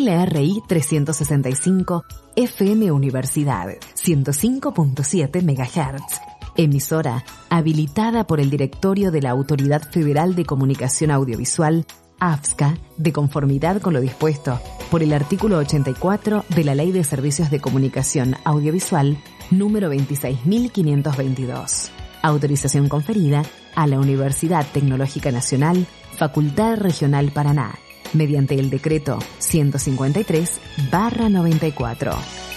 LRI 365 FM Universidad 105.7 MHz. Emisora habilitada por el Directorio de la Autoridad Federal de Comunicación Audiovisual, AFSCA, de conformidad con lo dispuesto por el artículo 84 de la Ley de Servicios de Comunicación Audiovisual número 26.522. Autorización conferida a la Universidad Tecnológica Nacional, Facultad Regional Paraná, mediante el decreto 153/94.